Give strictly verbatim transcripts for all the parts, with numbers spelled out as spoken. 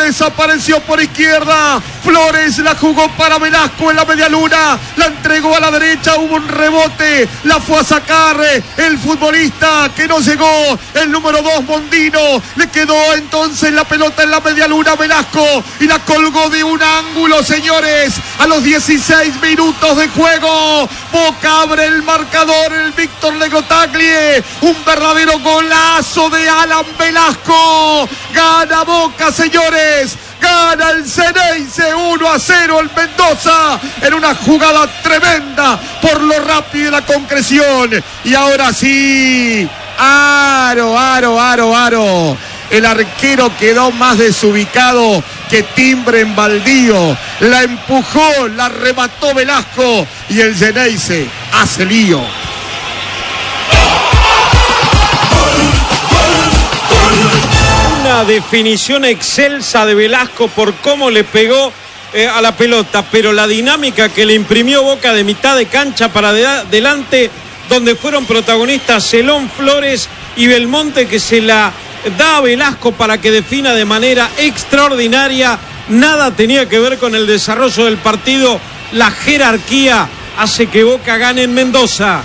desapareció por izquierda. Flores la jugó para Velasco en la media luna. La entregó a la derecha. Hubo un rebote. La fue a sacar el futbolista que no llegó. El número dos, Mondino. Le quedó entonces la pelota en la media luna Velasco. Y la colgó de un ángulo, señores. A los dieciséis minutos de juego. Boca abre el marcador. El Víctor Legrotaglie. Un verdadero golazo de Alan Velasco. Gana Boca, señores. Gana el Ceneice uno a cero el Mendoza en una jugada tremenda por lo rápido y la concreción. Y ahora sí, aro, aro, aro, aro. El arquero quedó más desubicado que timbre en baldío. La empujó, la remató Velasco y el Ceneice hace lío. Una definición excelsa de Velasco por cómo le pegó eh, a la pelota, pero la dinámica que le imprimió Boca de mitad de cancha para de adelante, donde fueron protagonistas Celón, Flores y Belmonte, que se la da a Velasco para que defina de manera extraordinaria. Nada tenía que ver con el desarrollo del partido. La jerarquía hace que Boca gane en Mendoza.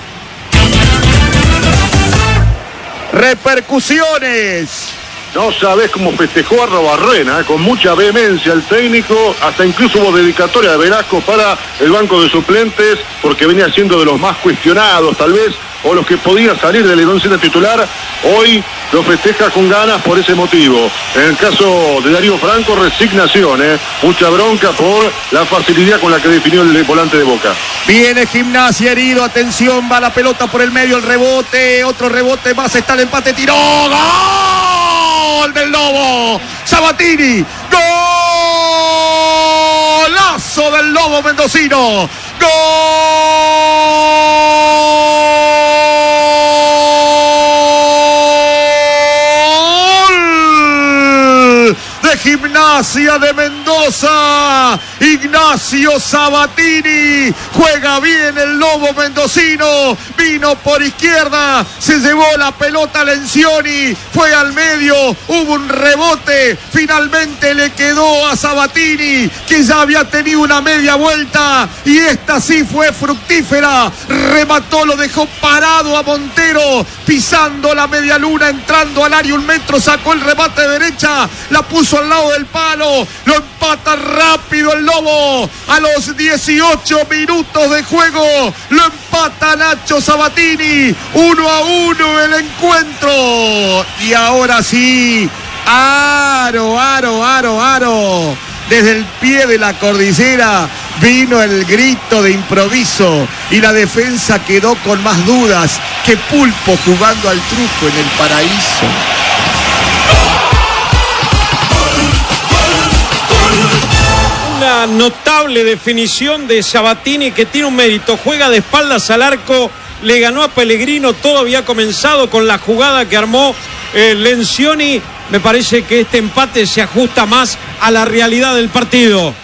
Repercusiones. No sabés cómo festejó Arrobarrena, ¿eh? Con mucha vehemencia el técnico, hasta incluso hubo dedicatoria de Velasco para el banco de suplentes, porque venía siendo de los más cuestionados tal vez, o los que podía salir del once titular. Hoy lo festeja con ganas por ese motivo. En el caso de Darío Franco, resignación, ¿eh? Mucha bronca por la facilidad con la que definió el volante de Boca. Viene Gimnasia herido, atención, va la pelota por el medio, el rebote, otro rebote más, está el empate, tiró, ¡gol del Lobo! Sabatini, golazo del Lobo mendocino, gol de Gimnasia de Mendoza. Ignacio Sabatini, juega bien el Lobo mendocino, vino por izquierda, se llevó la pelota a Lencioni, fue al medio, hubo un rebote, finalmente le quedó a Sabatini, que ya había tenido una media vuelta, y esta sí fue fructífera, remató, lo dejó parado a Montero, pisando la media luna, entrando al área un metro, sacó el remate de derecha, la puso al lado del palo, lo empata rápido el Lobo. A los dieciocho minutos de juego lo empata Nacho Sabatini, uno a uno el encuentro. Y ahora sí, aro, aro, aro, aro. Desde el pie de la cordillera vino el grito de improviso y la defensa quedó con más dudas que Pulpo jugando al truco en el paraíso. Una notable definición de Sabatini, que tiene un mérito, juega de espaldas al arco, le ganó a Pellegrino, todo había comenzado con la jugada que armó eh, Lencioni. Me parece que este empate se ajusta más a la realidad del partido.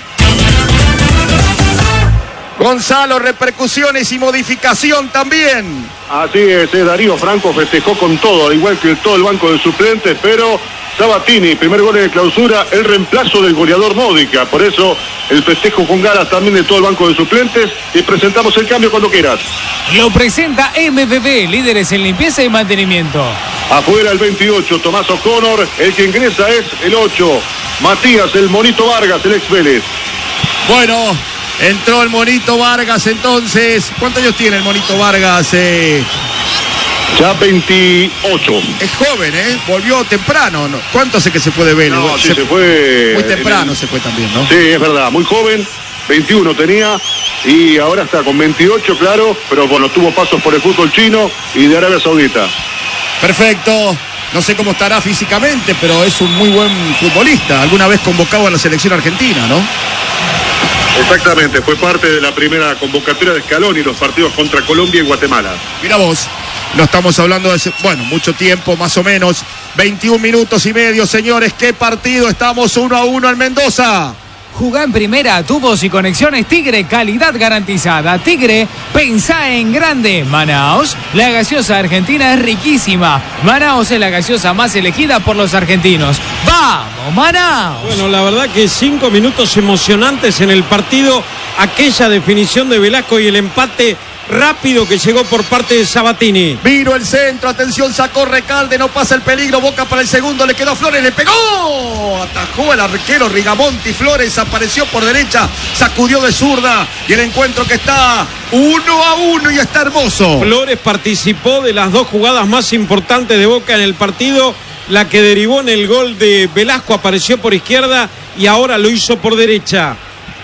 Gonzalo, repercusiones y modificación también. Así es, eh, Darío Franco festejó con todo, al igual que todo el banco de suplentes, pero Sabatini, primer gol de clausura, el reemplazo del goleador Módica, por eso el festejo con ganas también de todo el banco de suplentes, y presentamos el cambio cuando quieras. Lo presenta M V P, líderes en limpieza y mantenimiento. Afuera el veintiocho, Tomás O'Connor, el que ingresa es el ocho, Matías, el Monito Vargas, el ex Vélez. Bueno, entró el Monito Vargas entonces. ¿Cuántos años tiene el Monito Vargas? Eh... Ya veintiocho. Es joven, ¿eh? Volvió temprano, ¿no? ¿Cuánto hace que se fue de Vélez? No, sí, se, se fue... Muy temprano el... se fue también, ¿no? Sí, es verdad, muy joven, veintiuno tenía, y ahora está con veintiocho, claro, pero bueno, tuvo pasos por el fútbol chino y de Arabia Saudita. Perfecto. No sé cómo estará físicamente, pero es un muy buen futbolista. Alguna vez convocado a la selección argentina, ¿no? Exactamente, fue parte de la primera convocatoria de Scaloni, los partidos contra Colombia y Guatemala. Mira vos, no estamos hablando de, ese, bueno, mucho tiempo, más o menos, veintiún minutos y medio, señores, qué partido, estamos uno a uno en Mendoza. Jugá en primera, tubos y conexiones Tigre, calidad garantizada. Tigre, pensá en grande. Manaos, la gaseosa argentina es riquísima. Manaos es la gaseosa más elegida por los argentinos. ¡Vamos, Manaos! Bueno, la verdad que cinco minutos emocionantes en el partido. Aquella definición de Velasco y el empate rápido que llegó por parte de Sabatini. Vino el centro, atención, sacó Recalde, no pasa el peligro, Boca para el segundo, le quedó Flores, le pegó, atajó el arquero Rigamonti, Flores apareció por derecha, sacudió de zurda y el encuentro que está uno a uno y está hermoso. Flores participó de las dos jugadas más importantes de Boca en el partido, la que derivó en el gol de Velasco, apareció por izquierda y ahora lo hizo por derecha.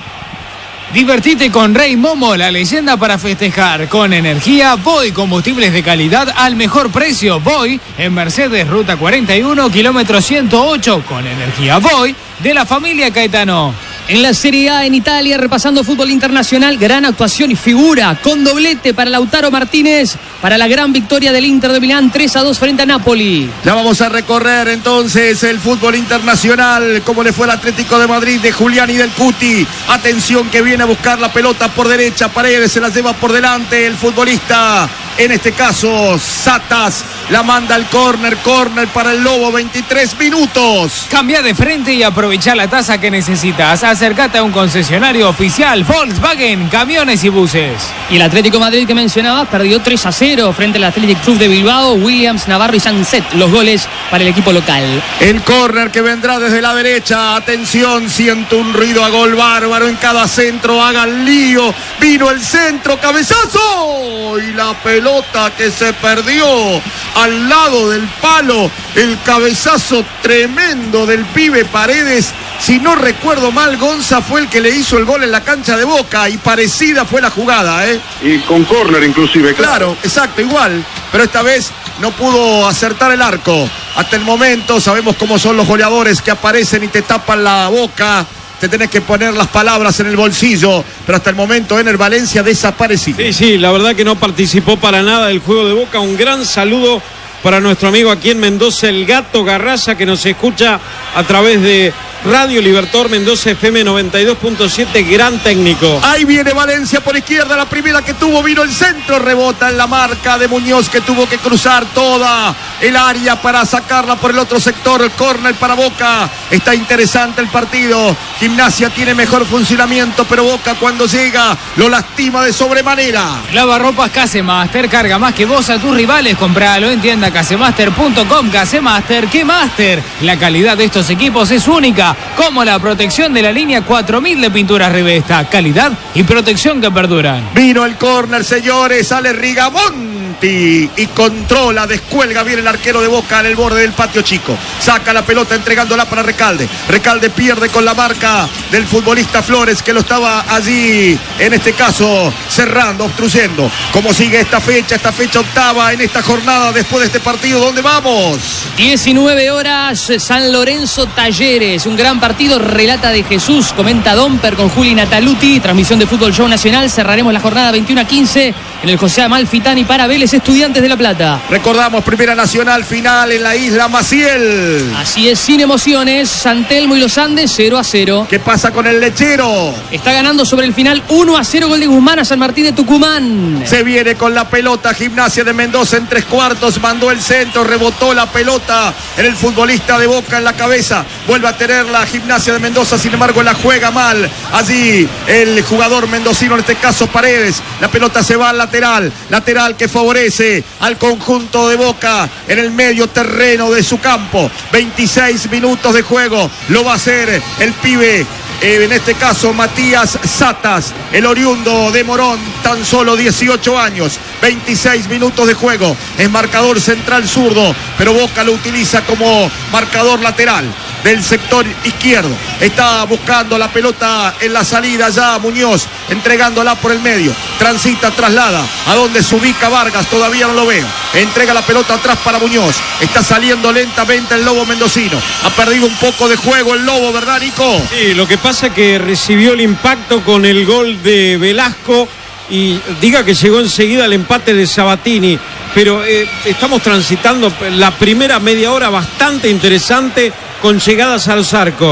Divertite con Rey Momo, la leyenda para festejar. Con energía, Voy, combustibles de calidad al mejor precio. Voy en Mercedes, ruta cuarenta y uno, kilómetro ciento ocho. Con energía Voy de la familia Caetano. En la Serie A en Italia, repasando fútbol internacional, gran actuación y figura con doblete para Lautaro Martínez, para la gran victoria del Inter de Milán, tres a dos frente a Napoli. Ya vamos a recorrer entonces el fútbol internacional, como le fue al Atlético de Madrid de Julián y del Cuti. Atención que viene a buscar la pelota por derecha, Paredes se la lleva por delante el futbolista, en este caso Satas, la manda al córner, córner para el Lobo, veintitrés minutos. Cambia de frente y aprovecha la tasa que necesitas. Acércate a un concesionario oficial Volkswagen, camiones y buses. Y el Atlético de Madrid que mencionabas perdió tres a cero frente al Athletic Club de Bilbao. Williams, Navarro y Sanset, los goles para el equipo local. El córner que vendrá desde la derecha, atención, siento un ruido a gol bárbaro en cada centro, hagan lío, vino el centro, cabezazo y la pelota que se perdió al lado del palo, el cabezazo tremendo del pibe Paredes. Si no recuerdo mal, Gonza fue el que le hizo el gol en la cancha de Boca y parecida fue la jugada, ¿eh? Y con córner inclusive, claro. Claro, exacto, igual, pero esta vez no pudo acertar el arco. Hasta el momento sabemos cómo son los goleadores que aparecen y te tapan la boca. Te tenés que poner las palabras en el bolsillo, pero hasta el momento Ener Valencia desaparecido. Sí, sí, la verdad que no participó para nada del juego de Boca. Un gran saludo para nuestro amigo aquí en Mendoza, el Gato Garraza, que nos escucha a través de Radio Libertador Mendoza F M noventa y dos punto siete, gran técnico. Ahí viene Valencia por izquierda, la primera que tuvo, vino el centro, rebota en la marca de Muñoz, que tuvo que cruzar toda el área para sacarla por el otro sector, el córner para Boca. Está interesante el partido, Gimnasia tiene mejor funcionamiento, pero Boca cuando llega lo lastima de sobremanera. Lavarropas Casemaster, carga más que vos a tus rivales, compralo en tienda casemaster punto com. Casemaster, ¿qué Master? La calidad de estos equipos es única, como la protección de la línea cuatro mil de pinturas Rivesta, calidad y protección que perduran. Vino el córner, señores, sale Rigamonti y controla, descuelga bien el arquero de Boca en el borde del patio chico, saca la pelota entregándola para Recalde, Recalde pierde con la marca del futbolista Flores, que lo estaba allí, en este caso cerrando, obstruyendo. ¿Cómo sigue esta fecha? Esta fecha octava en esta jornada después de este partido, ¿dónde vamos? diecinueve horas, San Lorenzo Talleres, un gran partido, relata de Jesús, comenta Domper con Juli Nataluti, transmisión de Fútbol Show Nacional. Cerraremos la jornada veintiuno a quince en el José Amalfitani para Vélez Estudiantes de La Plata. Recordamos, Primera Nacional final en la Isla Maciel. Así es, sin emociones, San Telmo y los Andes cero a cero. ¿Qué pasa con el Lechero? Está ganando sobre el final uno a cero, gol de Guzmán a San Martín de Tucumán. Se viene con la pelota Gimnasia de Mendoza en tres cuartos, mandó el centro, rebotó la pelota en el futbolista de Boca en la cabeza, vuelve a tener la Gimnasia de Mendoza, sin embargo la juega mal allí el jugador mendocino, en este caso Paredes. La pelota se va al lateral, lateral que favorece al conjunto de Boca en el medio terreno de su campo. veintiséis minutos de juego, lo va a hacer el pibe, eh, en este caso Matías Satas, el oriundo de Morón, tan solo dieciocho años. veintiséis minutos de juego, es marcador central zurdo, pero Boca lo utiliza como marcador lateral del sector izquierdo. Está buscando la pelota en la salida ya Muñoz, entregándola por el medio, transita, traslada, a donde se ubica Vargas, todavía no lo veo, entrega la pelota atrás para Muñoz, está saliendo lentamente el Lobo mendocino, ha perdido un poco de juego el Lobo, ¿verdad, Nico? Sí, lo que pasa es que recibió el impacto con el gol de Velasco y diga que llegó enseguida el empate de Sabatini, pero eh, estamos transitando la primera media hora bastante interesante con llegadas a los arcos.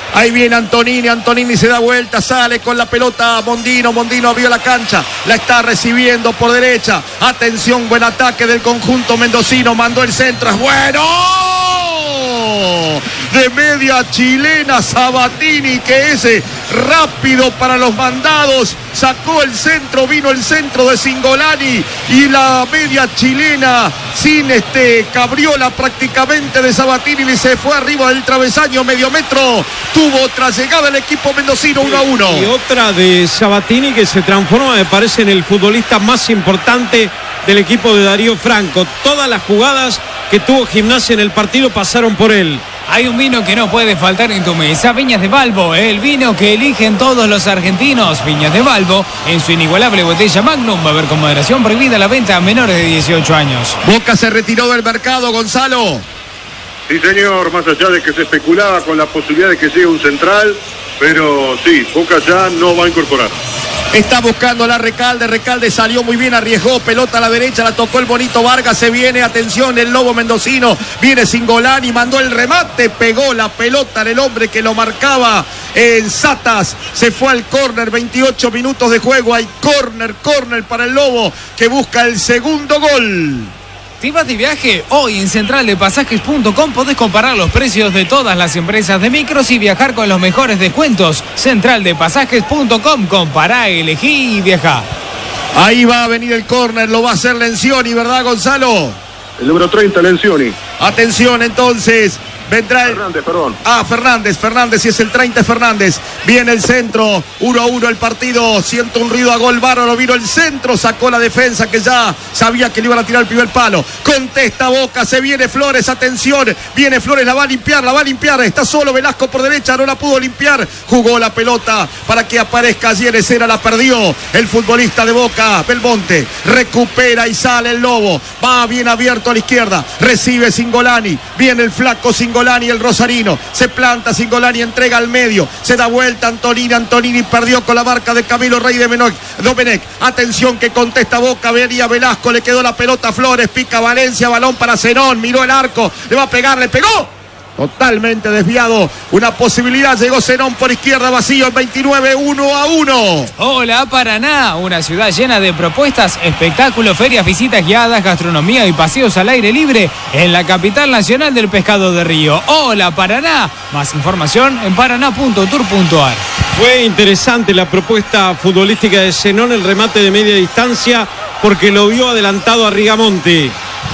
Ahí viene Antonini, Antonini se da vuelta, sale con la pelota Mondino, Mondino abrió la cancha, la está recibiendo por derecha. Atención, buen ataque del conjunto mendocino, mandó el centro, es bueno. De media chilena Sabatini, que es rápido para los mandados, sacó el centro, vino el centro de Cingolani y la media chilena sin este cabriola prácticamente de Sabatini, y se fue arriba del travesaño, medio metro. Tuvo otra llegada el equipo mendocino, uno a uno. Y otra de Sabatini, que se transforma, me parece, en el futbolista más importante del equipo de Darío Franco. Todas las jugadas que tuvo Gimnasia en el partido pasaron por él. Hay un vino que no puede faltar en tu mesa, Viñas de Balbo, el vino que eligen todos los argentinos. Viñas de Balbo, en su inigualable botella Magnum, va a haber con moderación, prohibida la venta a menores de dieciocho años. Boca se retiró del mercado, Gonzalo. Sí, señor, más allá de que se especulaba con la posibilidad de que llegue un central, pero sí, Boca ya no va a incorporar. Está buscando la Recalde, Recalde salió muy bien, arriesgó, pelota a la derecha, la tocó el bonito Vargas, se viene, atención, el lobo mendocino, viene Cingolani, mandó el remate, pegó la pelota en el hombre que lo marcaba en Satas, se fue al córner, veintiocho minutos de juego, hay córner, córner para el lobo que busca el segundo gol. ¿Te vas de viaje? Hoy en central de pasajes punto com podés comparar los precios de todas las empresas de micros y viajar con los mejores descuentos. central de pasajes punto com, compará, elegí y viajá. Ahí va a venir el córner, lo va a hacer Lencioni, ¿verdad, Gonzalo? El número treinta, Lencioni. Atención entonces, vendrá el... Fernández, perdón. Ah, Fernández, Fernández, si es el treinta, Fernández. Viene el centro, uno a uno el partido, siento un ruido a gol bárbaro, vino el centro, sacó la defensa que ya sabía que le iban a tirar el primer palo. Contesta Boca, se viene Flores, atención, viene Flores, la va a limpiar, la va a limpiar, está solo Velasco por derecha, no la pudo limpiar, jugó la pelota para que aparezca allí en escena, la perdió el futbolista de Boca, Belmonte, recupera y sale el lobo, va bien abierto a la izquierda, recibe Cingolani, viene el flaco Cingolani, el rosarino, se planta Cingolani, entrega al medio, se da vuelta Antonini, Antonini perdió con la marca de Camilo Rey de Menoc, Domenech, atención que contesta Boca, venía Velasco, le quedó la pelota a Flores, pica Valencia, balón para Zenón, miró el arco, le va a pegar, le pegó. Totalmente desviado, una posibilidad, llegó Zenón por izquierda, vacío en veintinueve, uno a uno. Hola Paraná, una ciudad llena de propuestas, espectáculos, ferias, visitas guiadas, gastronomía y paseos al aire libre en la capital nacional del pescado de río. Hola Paraná, más información en paraná punto tour punto ar. Fue interesante la propuesta futbolística de Zenón, el remate de media distancia, porque lo vio adelantado a Rigamonte.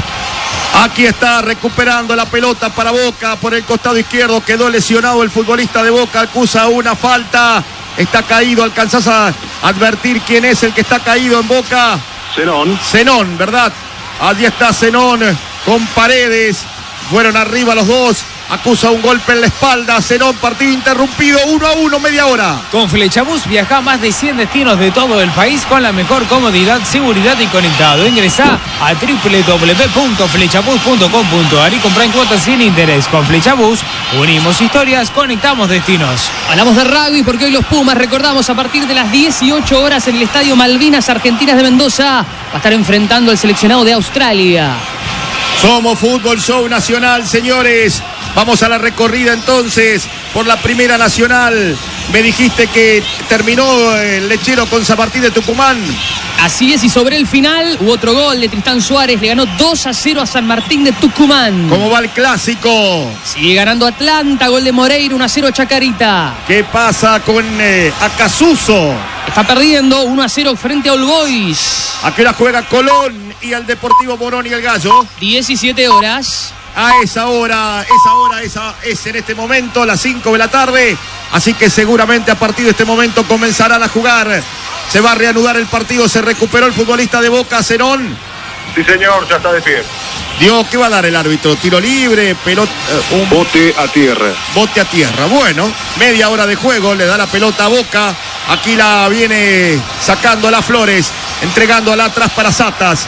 Aquí está recuperando la pelota para Boca por el costado izquierdo. Quedó lesionado el futbolista de Boca. Acusa una falta. Está caído. ¿Alcanzás a advertir quién es el que está caído en Boca? Zenón. Zenón, ¿verdad? Allí está Zenón con Paredes. Fueron arriba los dos. Acusa un golpe en la espalda. Zenón, partido interrumpido. uno a uno, media hora. Con Flechabús viaja a más de cien destinos de todo el país con la mejor comodidad, seguridad y conectado. Ingresá a doble u doble u doble u punto flechabús punto com punto ar y comprá en cuotas sin interés. Con Flechabús unimos historias, conectamos destinos. Hablamos de rugby porque hoy los Pumas, recordamos, a partir de las dieciocho horas en el Estadio Malvinas Argentinas de Mendoza, va a estar enfrentando al seleccionado de Australia. Somos Fútbol Show Nacional, señores. Vamos a la recorrida entonces por la Primera Nacional. Me dijiste que terminó el lechero con San Martín de Tucumán. Así es, y sobre el final hubo otro gol de Tristán Suárez, le ganó dos a cero a San Martín de Tucumán. ¿Cómo va el clásico? Sigue ganando Atlanta, gol de Moreira, uno a cero Chacarita. ¿Qué pasa con eh, Acasuso? Está perdiendo uno a cero frente a All Boys. ¿A qué hora juega Colón y el Deportivo Morón y el Gallo? diecisiete horas. A esa hora, esa hora, esa es en este momento, las cinco de la tarde. Así que seguramente a partir de este momento comenzarán a jugar. Se va a reanudar el partido, se recuperó el futbolista de Boca, Zenón. Sí, señor, ya está de pie. Dios, ¿qué va a dar el árbitro? ¿Tiro libre? Pelota, uh, un bote a tierra. Bote a tierra. Bueno, media hora de juego, le da la pelota a Boca. Aquí la viene sacando a las Flores, entregándola atrás para Satas.